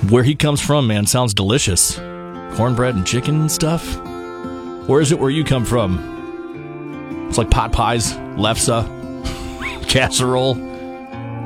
Where he comes from, man, sounds delicious. Cornbread and chicken and stuff. Where is it where you come from? It's like pot pies, lefse, casserole.